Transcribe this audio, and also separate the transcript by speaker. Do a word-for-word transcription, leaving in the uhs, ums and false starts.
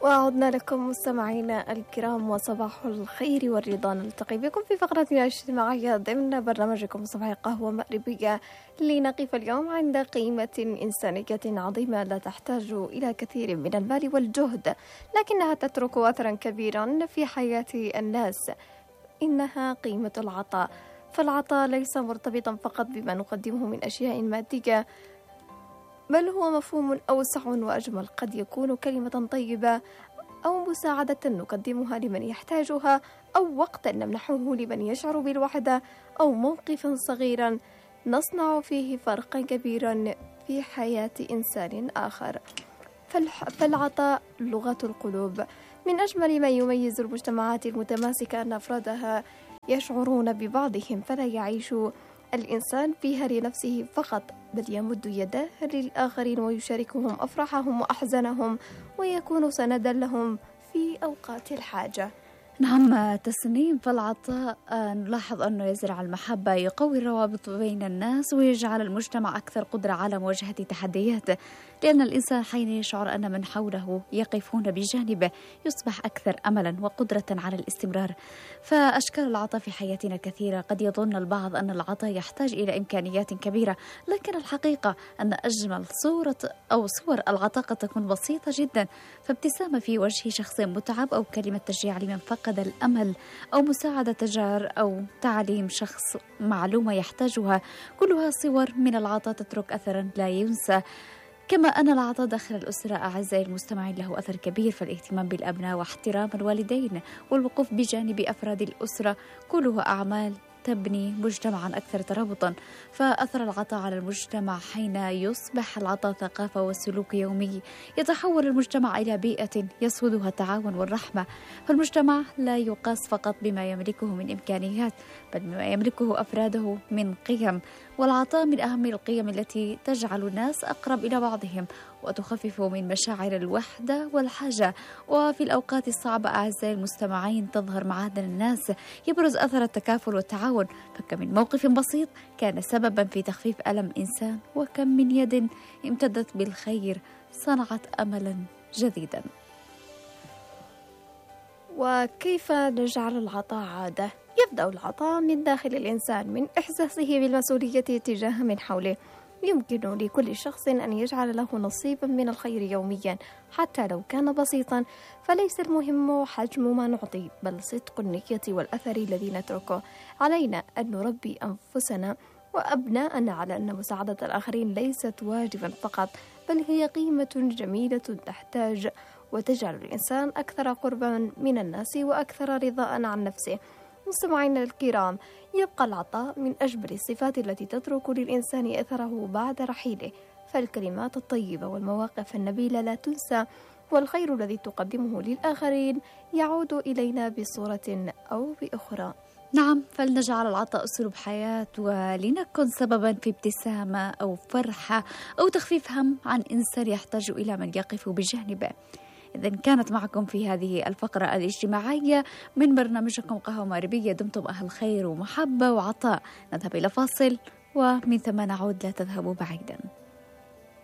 Speaker 1: وعدنا لكم مستمعينا الكرام، وصباح الخير والرضا. نلتقي بكم في فقرتنا الاجتماعية ضمن برنامجكم صباح قهوة مغربية، لنقف اليوم عند قيمة إنسانية عظيمة لا تحتاج إلى كثير من المال والجهد، لكنها تترك أثرا كبيرا في حياة الناس. إنها قيمة العطاء. فالعطاء ليس مرتبطا فقط بما نقدمه من أشياء مادية، بل هو مفهوم أوسع وأجمل. قد يكون كلمة طيبة، أو مساعدة نقدمها لمن يحتاجها، أو وقتا نمنحه لمن يشعر بالوحدة، أو موقفا صغيرا نصنع فيه فرقا كبيرا في حياة إنسان آخر. فالعطاء لغة القلوب. من أجمل ما يميز المجتمعات المتماسكة أن أفرادها يشعرون ببعضهم، فلا يعيش الإنسان فيها لنفسه فقط، بل يمد يده للآخرين ويشاركهم أفراحهم وأحزانهم، ويكون سندا لهم في أوقات الحاجة.
Speaker 2: نعم تسنيم، فالعطاء نلاحظ أنه يزرع المحبة، يقوي الروابط بين الناس، ويجعل المجتمع أكثر قدرة على مواجهة تحدياته، لأن الإنسان حين يشعر أن من حوله يقفون بجانبه يصبح أكثر أملا وقدرة على الاستمرار. فأشكال العطاء في حياتنا كثيرة. قد يظن البعض أن العطاء يحتاج إلى إمكانيات كبيرة، لكن الحقيقة أن أجمل صورة أو صور العطاء قد تكون بسيطة جدا. فابتسامة في وجه شخص متعب، أو كلمة تشجيع لمن فقد الأمل، أو مساعدة جار، أو تعليم شخص معلومة يحتاجها، كلها صور من العطاء تترك أثرا لا ينسى. كما أن العطاء داخل الأسرة أعزائي المستمعين له أثر كبير، فالاهتمام بالأبناء واحترام الوالدين والوقوف بجانب أفراد الأسرة كلها أعمال تبني مجتمعا أكثر ترابطا. فأثر العطاء على المجتمع حين يصبح العطاء ثقافة وسلوك يومي، يتحول المجتمع إلى بيئة يسودها التعاون والرحمة. فالمجتمع لا يقاس فقط بما يملكه من إمكانيات، بل بما يملكه أفراده من قيم. والعطاء من أهم القيم التي تجعل الناس أقرب إلى بعضهم، وتخفف من مشاعر الوحدة والحاجة. وفي الأوقات الصعبة أعزائي المستمعين تظهر معادن الناس، يبرز أثر التكافل والتعاون. فكم من موقف بسيط كان سببا في تخفيف ألم إنسان، وكم من يد امتدت بالخير صنعت أملا جديدا.
Speaker 1: وكيف نجعل العطاء عادة؟ يبدأ العطاء من داخل الإنسان، من إحساسه بالمسؤولية تجاه من حوله. يمكن لكل شخص أن يجعل له نصيبا من الخير يوميا، حتى لو كان بسيطا. فليس المهم حجم ما نعطي، بل صدق النية والأثر الذي نتركه. علينا أن نربي أنفسنا وأبناءنا على أن مساعدة الآخرين ليست واجبا فقط، بل هي قيمة جميلة تحتاج وتجعل الإنسان أكثر قربا من الناس وأكثر رضاء عن نفسه. مستمعينا الكرام، يبقى العطاء من أجمل الصفات التي تترك للإنسان أثره بعد رحيله. فالكلمات الطيبة والمواقف النبيلة لا تنسى، والخير الذي تقدمه للآخرين يعود إلينا بصورة أو بأخرى.
Speaker 2: نعم، فلنجعل العطاء أسلوب حياة، ولنكن سببا في ابتسامة أو فرحة أو تخفيف هم عن إنسان يحتاج إلى من يقف بجانبه. إذن كانت معكم في هذه الفقرة الاجتماعية من برنامجكم قهوة مغربية. دمتم أهل خير ومحبة وعطاء. نذهب إلى فاصل، ومن ثم نعود، لا تذهبوا بعيدا.